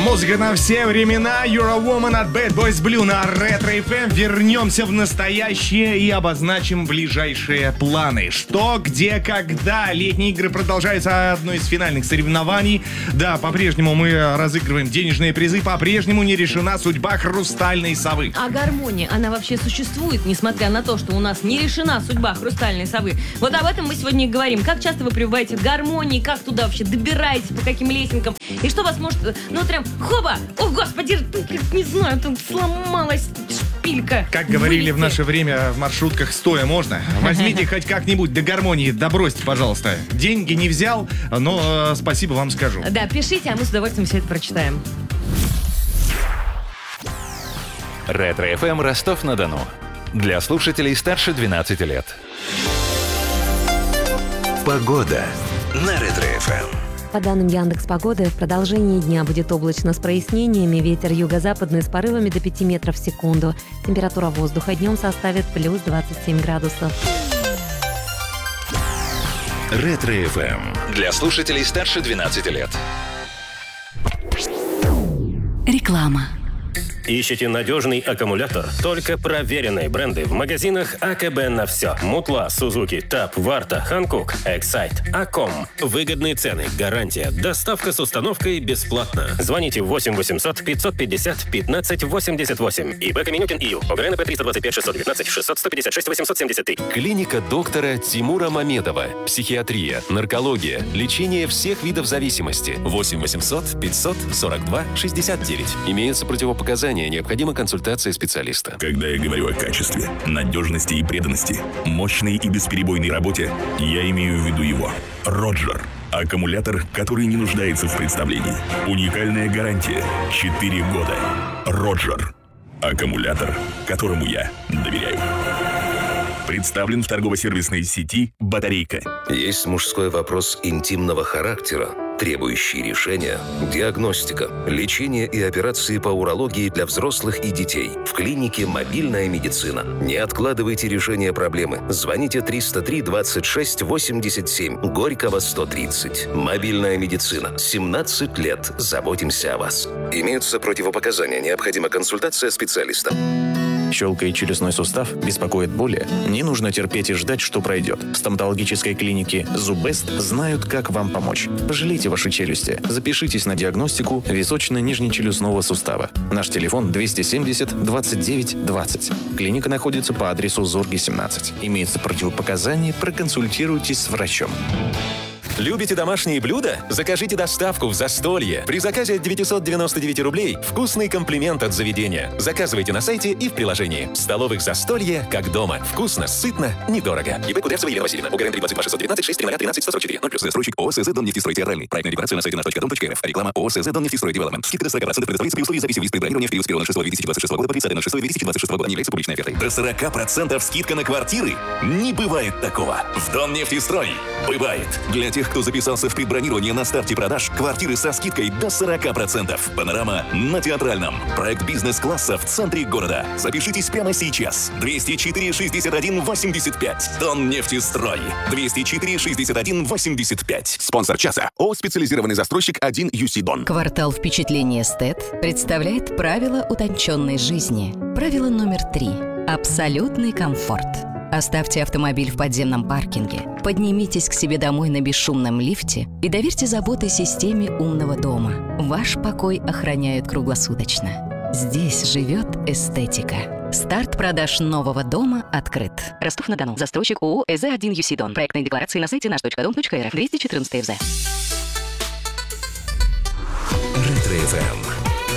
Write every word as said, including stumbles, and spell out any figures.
Музыка на все времена. You're a Woman от Bad Boys Blue на Ретро эф эм. Вернемся в настоящее и обозначим ближайшие планы. Что, где, когда. Летние игры продолжаются. Одно из финальных соревнований. Да, по-прежнему мы разыгрываем денежные призы. По-прежнему не решена судьба хрустальной совы. А гармония, она вообще существует, несмотря на то, что у нас не решена судьба хрустальной совы. Вот об этом мы сегодня и говорим. Как часто вы пребываете в гармонии, как туда вообще добираетесь, по каким лесенкам, и что вас может, ну прям, хоба, о господи, не знаю, там сломалась шпилька. Как говорили Вылезьте. в наше время в маршрутках, стоя можно. Возьмите хоть как-нибудь до гармонии, добросьте, пожалуйста. Деньги не взял, но э, спасибо вам скажу. Да, пишите, а мы с удовольствием все это прочитаем. Ретро эф эм Ростов-на-Дону. Для слушателей старше двенадцати лет. Погода на Ретро эф эм. По данным Яндекс.Погоды, в продолжении дня будет облачно с прояснениями, ветер юго-западный с порывами до пяти метров в секунду. Температура воздуха днем составит плюс двадцать семь градусов. Ретро эф эм. Для слушателей старше двенадцати лет. Реклама. Ищете надежный аккумулятор? Только проверенные бренды в магазинах а ка бэ на все. Мутла, Сузуки, Таб, Варта, Ханкук, Эксайт, Аком. Выгодные цены, гарантия, доставка с установкой бесплатно. Звоните восемь восемьсот пятьсот пятьдесят пятнадцать восемьдесят восемь. ИП Каменюкин ИЮ. ОГРНП триста двадцать пять шестьсот девятнадцать шестьсот сто пятьдесят шесть восемьсот семьдесят три. Клиника доктора Тимура Мамедова. Психиатрия, наркология, лечение всех видов зависимости. восемь восемьсот пятьсот сорок два шестьдесят девять. Имеются противопоказания. Необходима консультация специалиста. Когда я говорю о качестве, надежности и преданности, мощной и бесперебойной работе, я имею в виду его. Роджер. Аккумулятор, который не нуждается в представлении. Уникальная гарантия. четыре года. Роджер. Аккумулятор, которому я доверяю. Представлен в торгово-сервисной сети «Батарейка». Есть мужской вопрос интимного характера, требующий решения, диагностика, лечение и операции по урологии для взрослых и детей. В клинике «Мобильная медицина». Не откладывайте решение проблемы. Звоните триста три двадцать шесть восемьдесят семь, Горького сто тридцать. «Мобильная медицина». семнадцать лет заботимся о вас. Имеются противопоказания. Необходима консультация специалиста. Щелкает челюстной сустав, беспокоит боли? Не нужно терпеть и ждать, что пройдет. В стоматологической клинике «Зубест» знают, как вам помочь. Пожалейте ваши челюсти. Запишитесь на диагностику височно-нижнечелюстного сустава. Наш телефон двести семьдесят двадцать девять двадцать. Клиника находится по адресу Зорги, семнадцать. Имеются противопоказания, проконсультируйтесь с врачом. Любите домашние блюда? Закажите доставку в Застолье. При заказе от девятьсот девяносто девять рублей вкусный комплимент от заведения. Заказывайте на сайте и в приложении. В столовых Застолье как дома. Вкусно, сытно, недорого. ИП Кудрявцева Елена Васильевна. ОГРН три двадцать два шестьсот девятнадцать шесть тринадцать тринадцать сто сорок четыре. ноль плюс застройщик ООО СЗ Доннефтестрой Театральный. Проектная декларация на сайте наш точка дом точка эр эф. Реклама ООО СЗ Доннефтестрой Девелопмент. Скидка до сорок процентов предоставляется при условии записи в лист предбронирования в период с первого ноль шестого две тысячи двадцать шестого года по тридцатое ноль шестого две тысячи двадцать шестого года не является публичной офертой. До сорок процентов скидка на квартиры? Не бывает такого. В Доннефтестрой бывает. Для тех, кто записался в предбронирование на старте продаж, квартиры со скидкой до сорок процентов. Панорама на Театральном. Проект бизнес-класса в центре города. Запишитесь прямо сейчас. двести четыре шестьдесят один восемьдесят пять. Доннефтестрой. двести четыре шестьдесят один восемьдесят пять. Спонсор часа. ООО «Специализированный застройщик один ю си Дон». Квартал впечатления эстет представляет правила утонченной жизни. Правило номер три. Абсолютный комфорт. Оставьте автомобиль в подземном паркинге, поднимитесь к себе домой на бесшумном лифте и доверьте заботы системе умного дома. Ваш покой охраняют круглосуточно. Здесь живет эстетика. Старт продаж нового дома открыт. Ростов-на-Дону. Застройщик ООО ЭЗ один ю си Дон. Проектная декларация на сайте наш точка дом точка эр эф. двести четырнадцать ФЗ. Ретро эф эм.